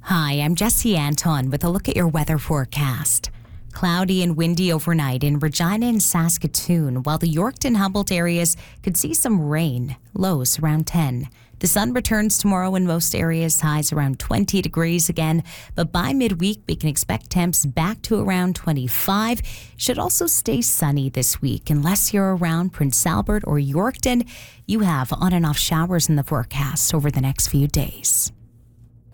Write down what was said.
Hi, I'm Jesse Anton with a look at your weather forecast. Cloudy and windy overnight in Regina and Saskatoon, while the Yorkton Humboldt areas could see some rain, lows around 10. The sun returns tomorrow in most areas, highs around 20 degrees again, but by midweek we can expect temps back to around 25. Should also stay sunny this week unless you're around Prince Albert or Yorkton. You have on and off showers in the forecast over the next few days.